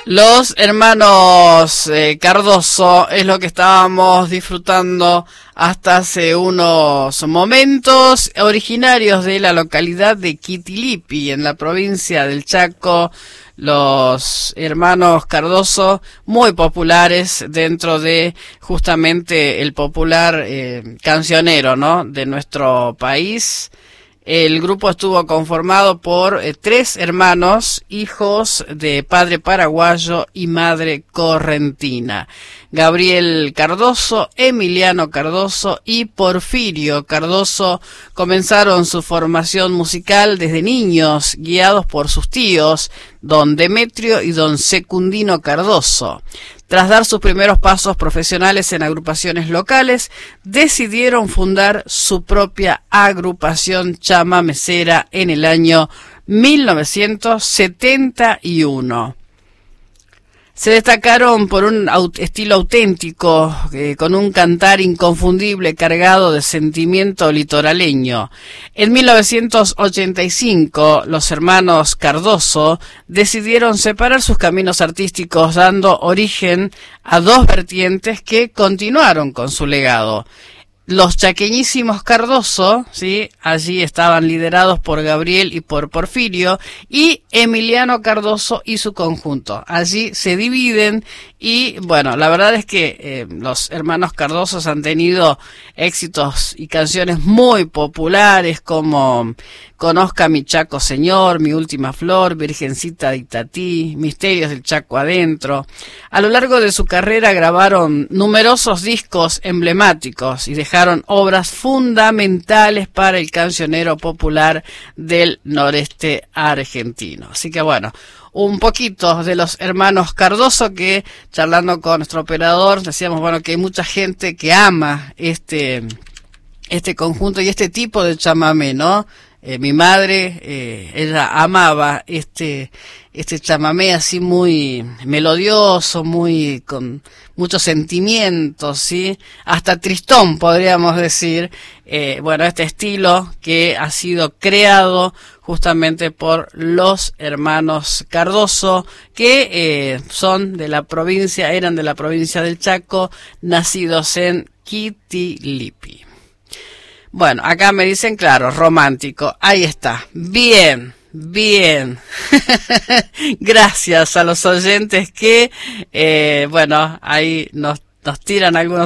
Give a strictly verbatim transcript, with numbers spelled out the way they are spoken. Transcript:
Los hermanos eh, Cardoso es lo que estábamos disfrutando hasta hace unos momentos, originarios de la localidad de Quitilipi, en la provincia del Chaco. Los hermanos Cardoso, muy populares dentro de justamente el popular eh, cancionero, ¿no?, de nuestro país. El grupo estuvo conformado por eh, tres hermanos, hijos de padre paraguayo y madre correntina: Gabriel Cardoso, Emiliano Cardoso y Porfirio Cardoso. Comenzaron su formación musical desde niños, guiados por sus tíos, don Demetrio y don Secundino Cardoso. Tras dar sus primeros pasos profesionales en agrupaciones locales, decidieron fundar su propia agrupación chamamecera en el año mil novecientos setenta y uno. Se destacaron por un aut- estilo auténtico, eh, con un cantar inconfundible cargado de sentimiento litoraleño. En mil novecientos ochenta y cinco, los hermanos Cardoso decidieron separar sus caminos artísticos, dando origen a dos vertientes que continuaron con su legado. Los chaqueñísimos Cardoso, ¿sí?, allí estaban liderados por Gabriel y por Porfirio, y Emiliano Cardoso y su conjunto. Allí se dividen y, bueno, la verdad es que eh, los hermanos Cardosos han tenido éxitos y canciones muy populares como Conozca mi Chaco Señor, Mi Última Flor, Virgencita de Itatí, Misterios del Chaco Adentro. A lo largo de su carrera grabaron numerosos discos emblemáticos y dejaron obras fundamentales para el cancionero popular del noreste argentino. Así que bueno, un poquito de los hermanos Cardoso, que charlando con nuestro operador decíamos, bueno, que hay mucha gente que ama este, este conjunto y este tipo de chamamé, ¿no? Eh, mi madre, eh, ella amaba este, este chamamé así muy melodioso, muy con muchos sentimientos, ¿sí? Hasta tristón, podríamos decir. Eh, bueno, este estilo que ha sido creado justamente por los hermanos Cardoso, que eh, son de la provincia, eran de la provincia del Chaco, nacidos en Quitilipi. Bueno, acá me dicen, claro, romántico. Ahí está. Bien, bien. Gracias a los oyentes que, eh, bueno, ahí nos, nos tiran algunos